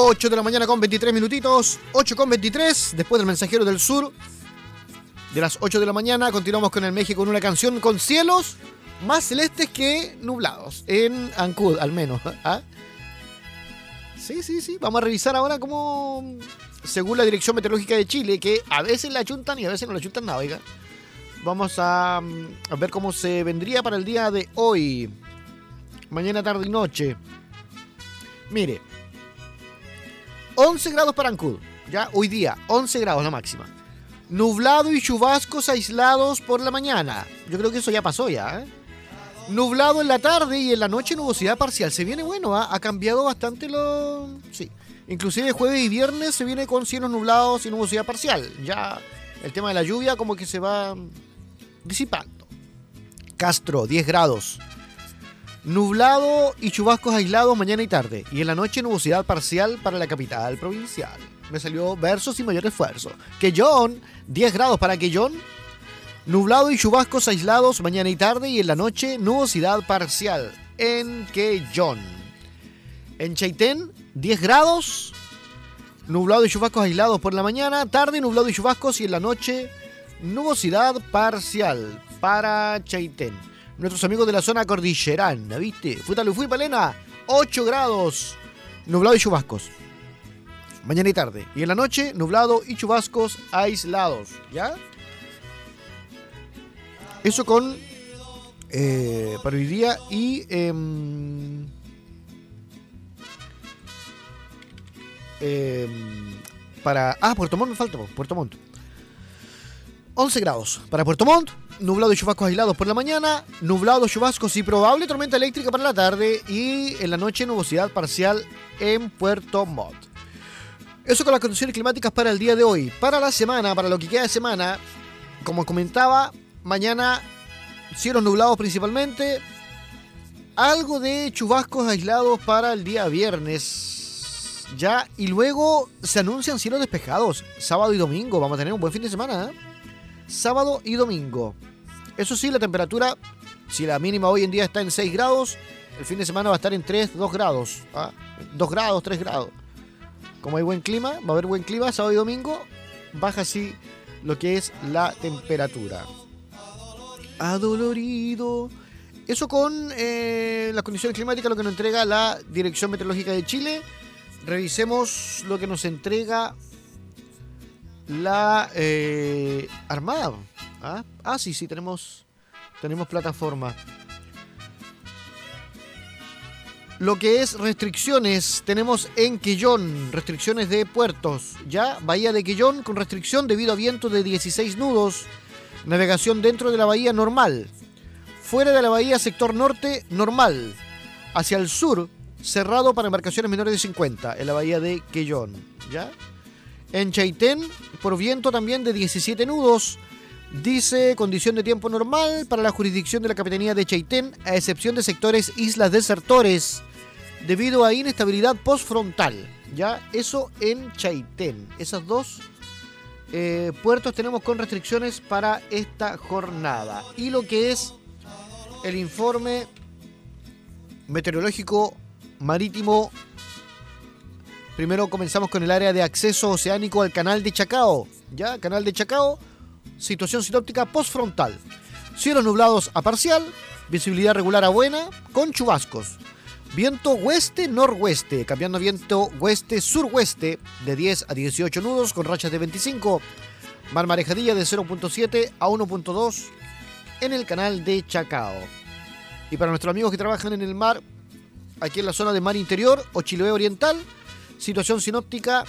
8 de la mañana con 23 minutitos, 8 con 23, después del Mensajero del Sur, de las 8 de la mañana, continuamos con el México con una canción con cielos más celestes que nublados, en Ancud al menos. ¿Ah? Sí, vamos a revisar ahora cómo, según la Dirección Meteorológica de Chile, que a veces la achuntan y a veces no la achuntan nada, oiga. Vamos a ver cómo se vendría para el día de hoy, mañana, tarde y noche. Mire, 11 grados para Ancud, ya hoy día, 11 grados la máxima. Nublado y chubascos aislados por la mañana. Yo creo que eso ya pasó ya, ¿eh? Nublado en la tarde y en la noche nubosidad parcial. Se viene bueno, ¿eh? Ha cambiado bastante lo... Sí, inclusive jueves y viernes se viene con cielos nublados y nubosidad parcial. Ya el tema de la lluvia como que se va disipando. Castro, 10 grados. Nublado y chubascos aislados mañana y tarde. Y en la noche nubosidad parcial para la capital provincial. Me salió verso sin mayor esfuerzo. Quellón, 10 grados para Quellón. Nublado y chubascos aislados mañana y tarde. Y en la noche nubosidad parcial en Quellón. En Chaitén, 10 grados. Nublado y chubascos aislados por la mañana. Tarde, nublado y chubascos. Y en la noche nubosidad parcial para Chaitén. Nuestros amigos de la zona cordillerana, ¿viste? Fui Palena, 8 grados, nublado y chubascos. Mañana y tarde. Y en la noche, nublado y chubascos aislados, ¿ya? Eso con para hoy día y para... Puerto Montt me falta, Puerto Montt. 11 grados para Puerto Montt. Nublado y chubascos aislados por la mañana, nublado, chubascos y probable tormenta eléctrica para la tarde y en la noche nubosidad parcial en Puerto Montt. Eso con las condiciones climáticas para el día de hoy. Para la semana, para lo que queda de semana, como comentaba, mañana cielos nublados principalmente, algo de chubascos aislados para el día viernes, ya, y luego se anuncian cielos despejados, sábado y domingo, vamos a tener un buen fin de semana, ¿eh? Sábado y domingo. Eso sí, la temperatura, si la mínima hoy en día está en 6 grados, el fin de semana va a estar en 2 grados. 2 grados, 3 grados. Como hay buen clima, va a haber buen clima, sábado y domingo, baja así lo que es la temperatura. Adolorido. Eso con las condiciones climáticas, lo que nos entrega la Dirección Meteorológica de Chile. Revisemos lo que nos entrega la Armada. Sí, tenemos plataforma. Lo que es restricciones, tenemos en Quellón, restricciones de puertos, ya, bahía de Quellón con restricción debido a viento de 16 nudos, navegación dentro de la bahía normal, fuera de la bahía sector norte normal, hacia el sur cerrado para embarcaciones menores de 50, en la bahía de Quellón, ya. En Chaitén, por viento también de 17 nudos, dice condición de tiempo normal para la jurisdicción de la Capitanía de Chaitén, a excepción de sectores islas desertores, debido a inestabilidad postfrontal. Ya, eso en Chaitén. Esos dos puertos tenemos con restricciones para esta jornada. Y lo que es el informe meteorológico marítimo. Primero comenzamos con el área de acceso oceánico al canal de Chacao. Ya, canal de Chacao, situación sinóptica postfrontal. Cielos nublados a parcial, visibilidad regular a buena, con chubascos. Viento oeste-noroeste, cambiando a viento oeste-suroeste de 10 a 18 nudos con rachas de 25. Mar marejadilla de 0.7 a 1.2 en el canal de Chacao. Y para nuestros amigos que trabajan en el mar, aquí en la zona de mar interior o Chiloé oriental, situación sinóptica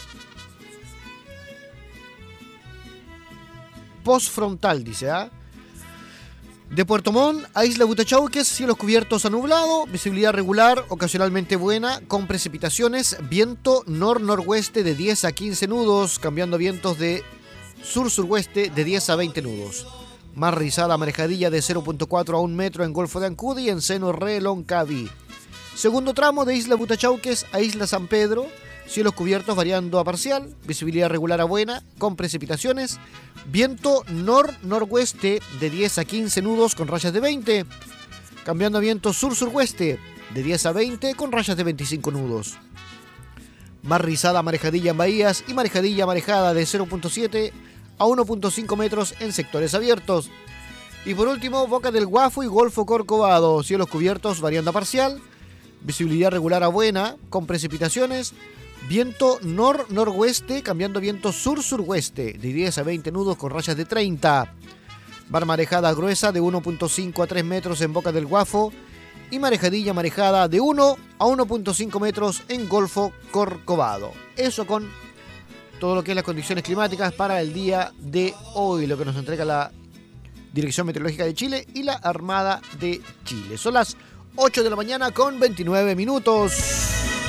postfrontal, dice, De Puerto Montt a Isla Butachauques, cielos cubiertos a nublado, visibilidad regular, ocasionalmente buena, con precipitaciones, viento nor-noroeste de 10 a 15 nudos, cambiando a vientos de sur-suroeste de 10 a 20 nudos. Mar rizada marejadilla de 0.4 a 1 metro en Golfo de Ancud y en Seno Reloncaví. Segundo tramo de Isla Butachauques a Isla San Pedro, cielos cubiertos variando a parcial, visibilidad regular a buena, con precipitaciones, viento nor-noroeste de 10 a 15 nudos con rayas de 20, cambiando a viento sur-suroeste de 10 a 20 con rayas de 25 nudos. Mar rizada, marejadilla en bahías y marejadilla marejada de 0.7 a 1.5 metros en sectores abiertos. Y por último, Boca del Guafo y Golfo Corcovado, cielos cubiertos variando a parcial, visibilidad regular a buena, con precipitaciones, viento nor-noroeste, cambiando viento sur-suroeste, de 10 a 20 nudos con rayas de 30. Mar marejada gruesa de 1.5 a 3 metros en Boca del Guafo y marejadilla marejada de 1 a 1.5 metros en Golfo Corcovado. Eso con todo lo que es las condiciones climáticas para el día de hoy, lo que nos entrega la Dirección Meteorológica de Chile y la Armada de Chile. Son las 8 de la mañana con 29 minutos.